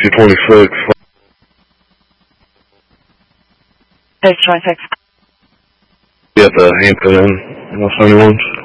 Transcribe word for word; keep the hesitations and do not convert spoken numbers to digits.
sixty twenty-six. sixty twenty-six. At the Hampton Inn, Los Angeles.